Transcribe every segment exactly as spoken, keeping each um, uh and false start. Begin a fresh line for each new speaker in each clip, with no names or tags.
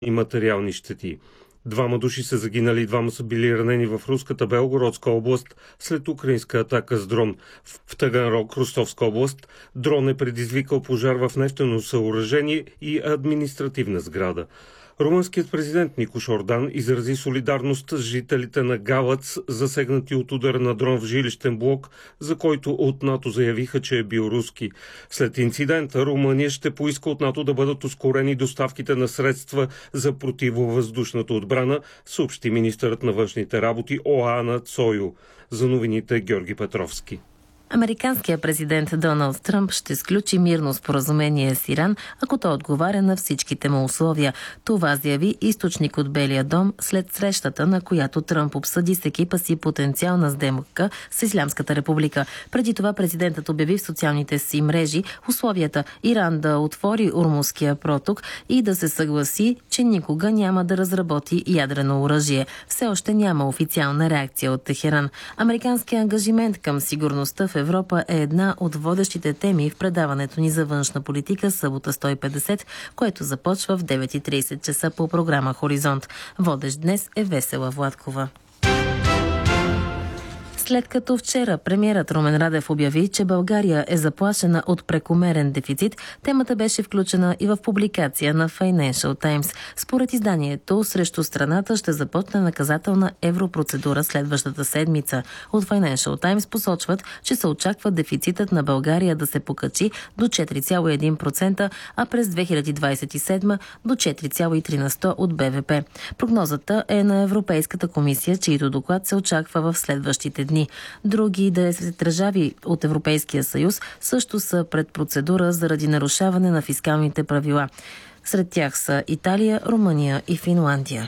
и материални щети. Двама души са загинали, двама са били ранени в руската Белгородска област след украинска атака с дрон. В Таганрог, Ростовска област, дрон е предизвикал пожар в нефтено съоръжение и административна сграда. Румънският президент Никош Ордан изрази солидарност с жителите на Галац, засегнати от удара на дрон в жилищен блок, за който от НАТО заявиха, че е бил руски. След инцидента Румъния ще поиска от НАТО да бъдат ускорени доставките на средства за противовъздушната отбрана, съобщи министърът на външните работи Оана Цойо. За новините Георги Петровски.
Американският президент Доналд Тръмп ще сключи мирно споразумение с Иран, ако той отговаря на всичките му условия. Това заяви източник от Белия дом след срещата, на която Тръмп обсъди с екипа си потенциална сделка с Ислямската република. Преди това президентът обяви в социалните си мрежи условията Иран да отвори Ормузския проток и да се съгласи, че никога няма да разработи ядрено оръжие. Все още няма официална реакция от Техеран. Американският ангажимент към сигурността в Европа е една от водещите теми в предаването ни за външна политика събота сто и петдесет, което започва в девет и тридесет часа по програма Хоризонт. Водещ днес е Весела Владкова. След като вчера премиерът Румен Радев обяви, че България е заплашена от прекомерен дефицит, темата беше включена и в публикация на Financial Times. Според изданието, срещу страната ще започне наказателна европрocедура следващата седмица. От Financial Times посочват, че се очаква дефицитът на България да се покачи до четири цяло и едно процента, а през две хиляди двадесет и седма до четири цяло и три на сто от БВП. Прогнозата е на Европейската комисия, чийто доклад се очаква в следващите дни. Други десет държави от Европейския съюз също са пред процедура заради нарушаване на фискалните правила. Сред тях са Италия, Румъния и Финландия.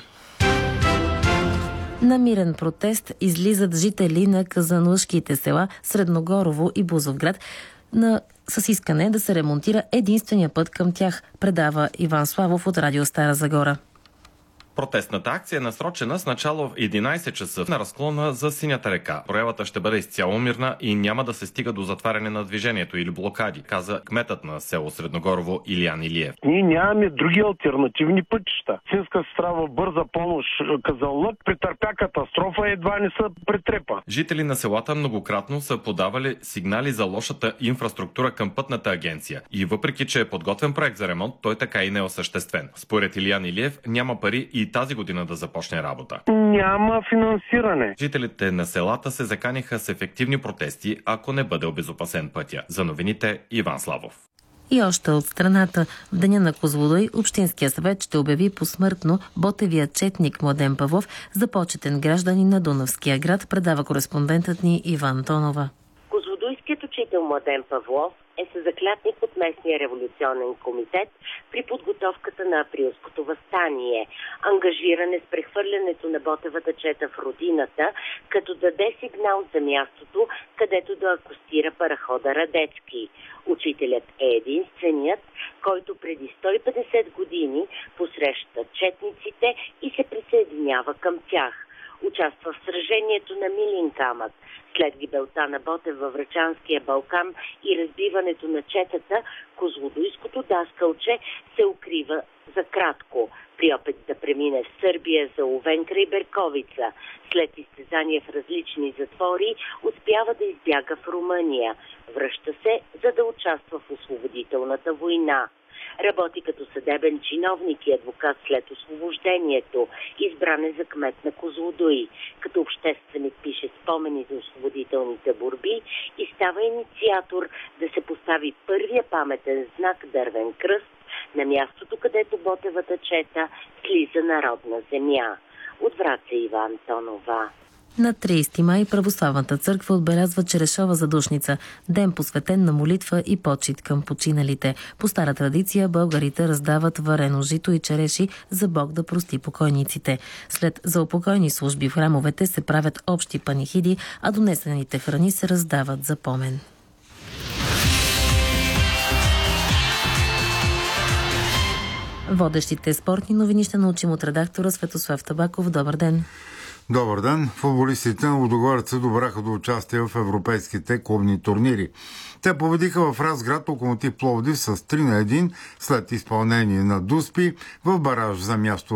На мирен протест излизат жители на казанлъшките села Средногорово и Бузовград на с искане да се ремонтира единствения път към тях, предава Иван Славов от Радио Стара Загора.
Протестната акция е насрочена с начало в единадесет часа на разклона за Синята река. Проявата ще бъде изцяло мирна и няма да се стига до затваряне на движението или блокади, каза кметът на село Средногорово Илиян Илиев.
Ние нямаме други алтернативни пътища. Синска сестра в бърза помощ Казанлък претърпя катастрофа, едва не се претрепа.
Жители на селата многократно са подавали сигнали за лошата инфраструктура към пътната агенция. И въпреки, че е подготвен проект за ремонт, той така и не е осъществен. Според Илиян Илиев няма пари и тази година да започне работа.
Няма финансиране.
Жителите на селата се заканиха с ефективни протести, ако не бъде обезопасен пътя. За новините Иван Славов.
И още от страната, в деня на Козлодуй, Общинския съвет ще обяви посмъртно ботевия четник Младен Павлов за почетен гражданин на Дунавския град, предава кореспондентът ни Иван Тонова.
Козлодуйският учител Младен Павлов е съзаклятник от местния революционен комитет при подготовката на априлското въстание. Ангажиран е с прехвърлянето на ботевата чета в родината, като даде сигнал за мястото, където да акостира парахода Радецки. Учителят е единственият, който преди сто и петдесет години посреща четниците и се присъединява към тях. Участва в сражението на Милин камък. След гибелта на Ботев във Врачанския Балкан и разбиването на четата, Козлодуйското даскалче се укрива за кратко. При опит да премине в Сърбия, заловен край Берковица. След изтезания в различни затвори, успява да избяга в Румъния. Връща се, за да участва в освободителната война. Работи като съдебен чиновник и адвокат след освобождението. Избран е за кмет на Козлодуй. Като общественик пише спомени за освободителните борби и става инициатор да се постави първия паметен знак дървен кръст на мястото, където Ботевата чета слиза на родна земя. От Враца Иван Тонова.
На тридесети май православната църква отбелязва Черешова задушница, ден посветен на молитва и почит към починалите. По стара традиция българите раздават варено жито и череши за Бог да прости покойниците. След заупокойни служби в храмовете се правят общи панихиди, а донесените храни се раздават за помен. Водещите спортни новини ще научим от редактора Светослав Табаков. Добър ден!
Добър ден! Футболистите на Лудогорец се добраха до участие в европейските клубни турнири. Те победиха в Разград Локомотив Пловдив с три на едно след изпълнение на Дуспи в бараж за място